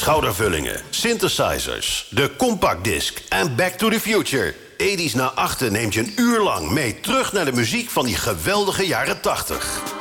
schoudervullingen, synthesizers, de Compact Disc en Back to the Future. 80's na 8 neemt je een uur lang mee terug naar de muziek van die geweldige jaren 80.